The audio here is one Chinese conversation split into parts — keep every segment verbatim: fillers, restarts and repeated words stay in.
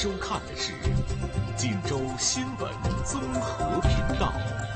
收看的是锦州新闻综合频道。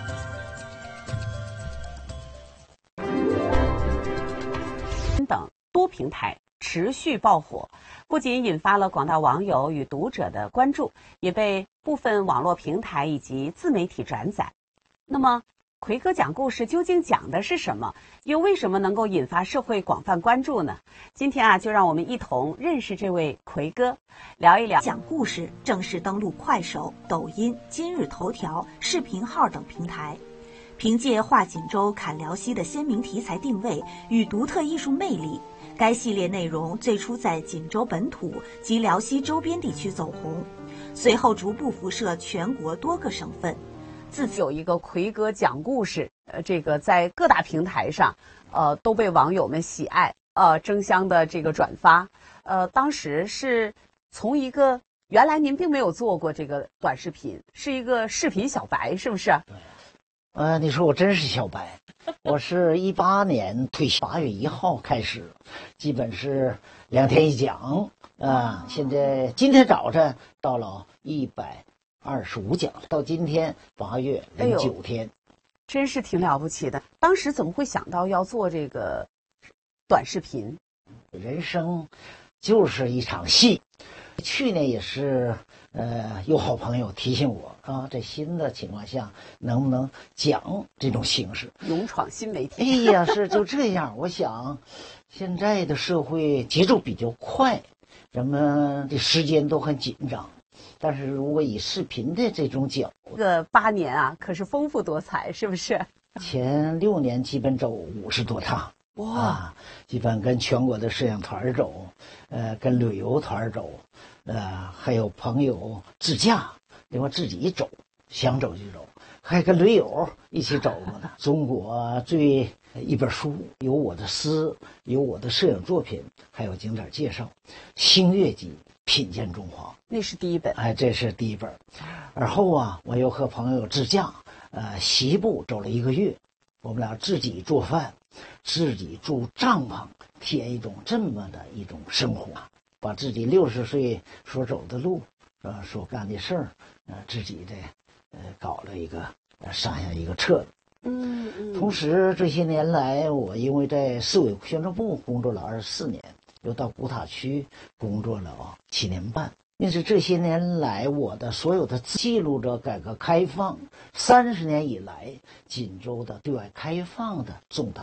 等多平台持续爆火，不仅引发了广大网友与读者的关注，也被部分网络平台以及自媒体转载。那么奎哥讲故事究竟讲的是什么？又为什么能够引发社会广泛关注呢？今天啊，就让我们一同认识这位奎哥，聊一聊。 讲故事正式登陆快手、抖音、今日头条、视频号等平台，凭借画锦州砍辽西的鲜明题材定位与独特艺术魅力，该系列内容最初在锦州本土及辽西周边地区走红，随后逐步辐射全国多个省份。 自己有一个奎哥讲故事，呃，这个在各大平台上，呃，都被网友们喜爱，呃，争相的这个转发。呃，当时是从一个原来您并没有做过这个短视频，是一个视频小白，是不是？ 对。呃，你说我真是小白，我是一八年退休，八月一号开始，基本是两天一讲啊、呃。现在今天早晨到了一百二十五讲，到今天八月零九天、哎， 真是挺了不起的。当时怎么会想到要做这个短视频？ 人生就是一场戏。去年也是，呃，有好朋友提醒我啊，在新的情况下能不能讲这种形式， 勇闯新媒体。 哎呀，是就这样。我想，现在的社会节奏比较快，人们的时间都很紧张。但是如果以视频的这种角度， 这个八年啊，可是丰富多彩，是不是？ 前六年基本走五十多趟。哇、啊，基本跟全国的摄影团走，呃，跟旅游团走，呃，还有朋友自驾，另外自己走，想走就走，还跟驴友一起走过呢。中国最一本书，有我的诗，有我的摄影作品，还有景点介绍，星月集品鉴中华， 那是第一本。 哎，这是第一本。而后啊，我又和朋友自驾，呃，西部走了一个月，我们俩自己做饭。自己住帐篷，体验一种这么的一种生活，把自己六十岁所走的路，呃，所干的事儿，呃，自己的呃搞了一个呃上下一个册子。 嗯嗯。 同时这些年来，我因为在市委宣传部工作了二十四年，又到古塔区工作了七年半。因此这些年来，我的所有的记录着改革开放三十年以来锦州的对外开放的重大